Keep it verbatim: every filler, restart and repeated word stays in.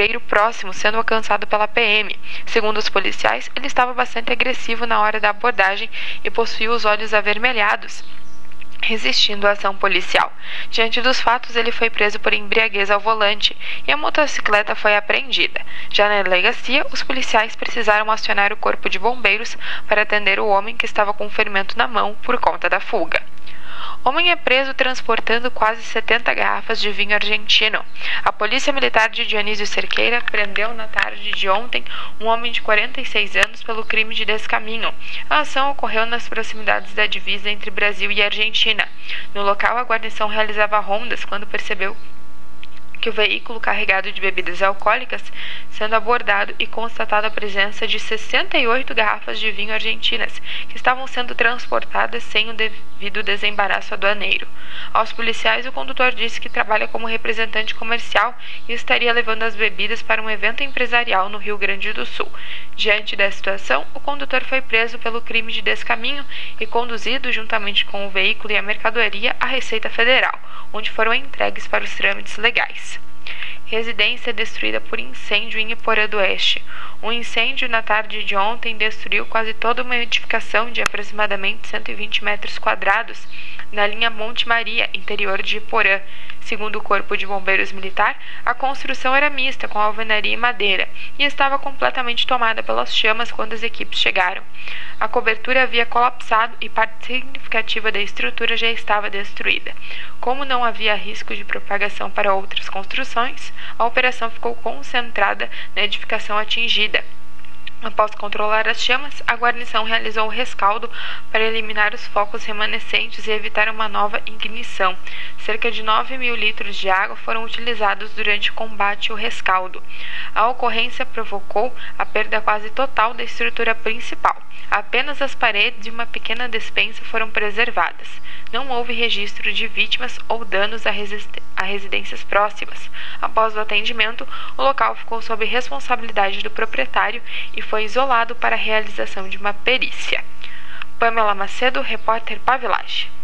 bombeiro próximo, sendo alcançado pela P M. Segundo os policiais, ele estava bastante agressivo na hora da abordagem e possuía os olhos avermelhados, resistindo à ação policial. Diante dos fatos, ele foi preso por embriaguez ao volante e a motocicleta foi apreendida. Já na delegacia, os policiais precisaram acionar o corpo de bombeiros para atender o homem que estava com um ferimento na mão por conta da fuga. Homem é preso transportando quase setenta garrafas de vinho argentino. A Polícia Militar de Dionísio Cerqueira prendeu na tarde de ontem um homem de quarenta e seis anos pelo crime de descaminho. A ação ocorreu nas proximidades da divisa entre Brasil e Argentina. No local, a guarnição realizava rondas quando percebeu que o veículo carregado de bebidas alcoólicas, sendo abordado e constatada a presença de sessenta e oito garrafas de vinho argentinas, que estavam sendo transportadas sem o devido desembaraço aduaneiro. Aos policiais, o condutor disse que trabalha como representante comercial e estaria levando as bebidas para um evento empresarial no Rio Grande do Sul. Diante da situação, o condutor foi preso pelo crime de descaminho e conduzido, juntamente com o veículo e a mercadoria, à Receita Federal, onde foram entregues para os trâmites legais. Residência destruída por incêndio em Iporã do Oeste. Um incêndio na tarde de ontem destruiu quase toda uma edificação de aproximadamente cento e vinte metros quadrados na linha Monte Maria, interior de Iporã. Segundo o Corpo de Bombeiros Militar, a construção era mista com alvenaria e madeira e estava completamente tomada pelas chamas quando as equipes chegaram. A cobertura havia colapsado e parte significativa da estrutura já estava destruída. Como não havia risco de propagação para outras construções, a operação ficou concentrada na edificação atingida. Após controlar as chamas, a guarnição realizou o rescaldo para eliminar os focos remanescentes e evitar uma nova ignição. Cerca de nove mil litros de água foram utilizados durante o combate e o rescaldo. A ocorrência provocou a perda quase total da estrutura principal. Apenas as paredes e uma pequena despensa foram preservadas. Não houve registro de vítimas ou danos a, a residências próximas. Após o atendimento, o local ficou sob responsabilidade do proprietário e foi isolado para a realização de uma perícia. Pamela Macedo, repórter Pavilage.